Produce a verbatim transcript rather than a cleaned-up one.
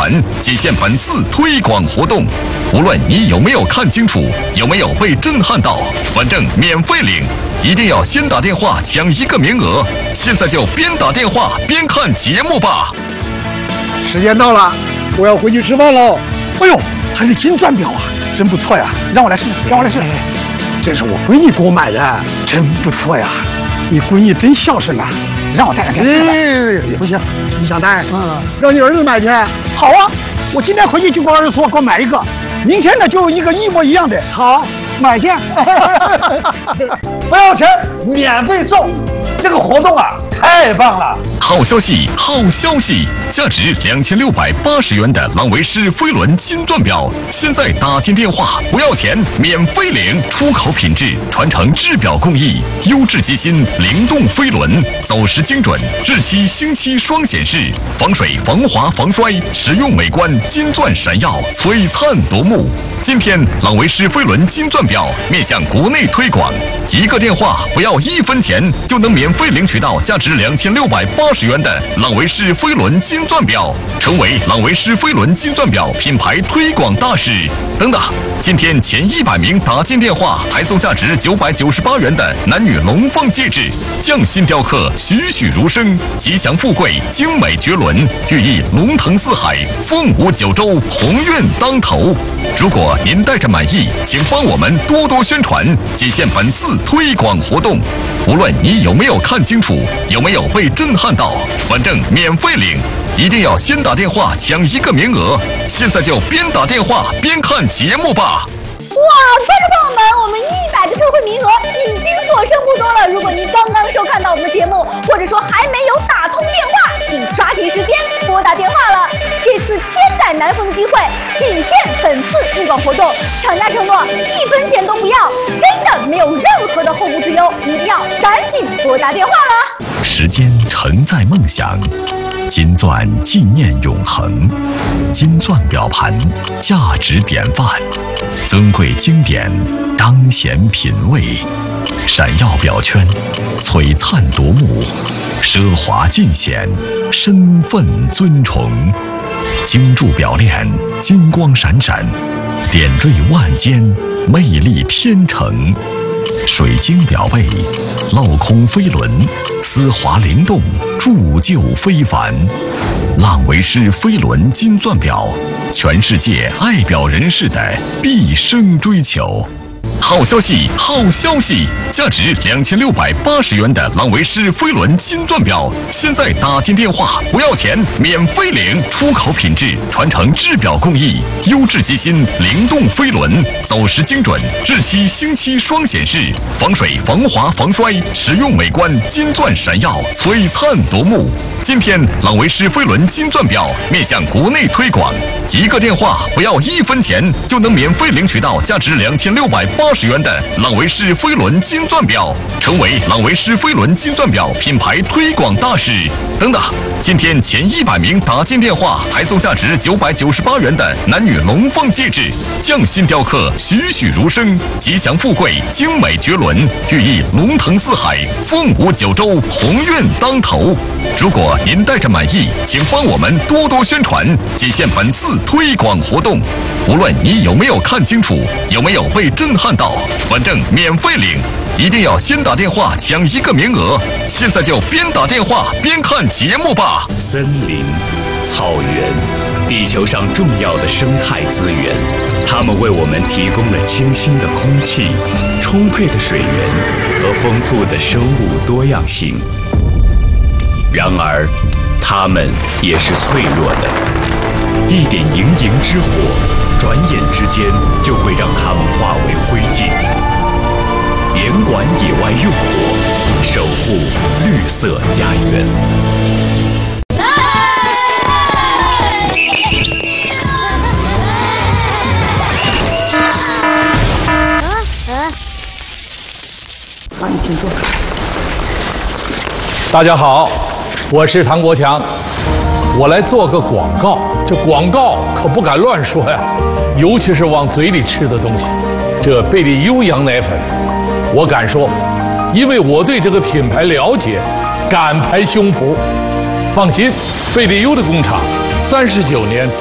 传，仅限本次推广活动。无论你有没有看清楚，有没有被震撼到，反正免费领，一定要先打电话抢一个名额。现在就边打电话边看节目吧。 时间到了，我要回去吃饭喽。哎呦，还是金钻表啊，真不错呀！让我来试，让我来试。这是我闺女给我买的，真不错呀。你闺女真孝顺呐，让我带上给她试吧。也不行，你想带？嗯，让你儿子买去。好啊，我今天回去就给我儿子说，给我买一个。明天呢，就有一个一模一样的。好，买去。 不要钱，免费送。这个活动啊，太棒了！ 好消息，好消息！价值两千六百八十元的朗维诗飞轮金钻表，现在打进电话不要钱，免费领。出口品质，传承制表工艺，优质机芯，灵动飞轮，走时精准，日期星期双显示，防水、防滑、防摔，实用美观，金钻闪耀，璀璨夺目。今天朗维诗飞轮金钻表面向国内推广，一个电话不要一分钱，就能免费领取到价值两千六百八十元的朗维诗飞轮金钻表，成为朗维诗飞轮金钻表品牌推广大使。等等，今天前一百名打进电话还送价值九百九十八元的男女龙凤戒指，匠心雕刻，栩栩如生，吉祥富贵，精美绝伦，寓意龙腾四海，凤舞九州，鸿运当头。如果您带着满意，请帮我们多多宣传，仅限本次推广活动。无论你有没有看清楚，有没有被震撼到，反正免费领，一定要先打电话抢一个名额。现在就边打电话边看节目吧。 哇，观众朋友们，我们一百个特惠名额已经所剩不多了。如果您刚刚收看到我们的节目，或者说还没有打通电话，请抓紧时间拨打电话了。这次千载难逢的机会，仅限本次推广活动，厂家承诺一分钱都不要，真的没有任何的后顾之忧，一定要赶紧拨打电话了。 时间承载梦想，金钻纪念永恒，金钻表盘价值典范，尊贵经典彰显品味，闪耀表圈璀璨夺目，奢华尽显身份尊崇，精铸表链金光闪闪，点缀万间魅力天成，水晶表背镂空飞轮，丝滑灵动，铸就非凡。朗维诗飞轮金钻表，全世界爱表人士的毕生追求。好消息，好消息！价值两千六百八十元的朗维诗飞轮金钻表，现在打进电话不要钱，免费领。出口品质，传承制表工艺，优质机芯，灵动飞轮，走时精准，日期星期双显示，防水、防滑、防摔，实用美观，金钻闪耀，璀璨夺目。今天朗维诗飞轮金钻表面向国内推广，一个电话不要一分钱，就能免费领取到价值两千六百八十元的朗维诗飞轮金钻表，成为朗维诗飞轮金钻表品牌推广大使。等等，今天前一百名打进电话还送价值九百九十八元的男女龙凤戒指，匠心雕刻，栩栩如生，吉祥富贵，精美绝伦，寓意龙腾四海，凤舞九州，鸿运当头。如果您带着满意，请帮我们多多宣传，仅限本次推广活动。无论你有没有看清楚，有没有被震撼到，反正免费领，一定要先打电话抢一个名额。现在就边打电话边看节目吧。 森林、草原，地球上重要的生态资源，它们为我们提供了清新的空气、充沛的水源和丰富的生物多样性。然而，它们也是脆弱的，一点营营之火，转眼之间就会让它们化为灰烬。严管野外用火，守护绿色家园。 好，你请坐。 大家好，我是唐国强，我来做个广告。这广告可不敢乱说呀，尤其是往嘴里吃的东西。这贝利优羊奶粉，我敢说，因为我对这个品牌了解，敢拍胸脯。放心，贝利优的工厂三十九年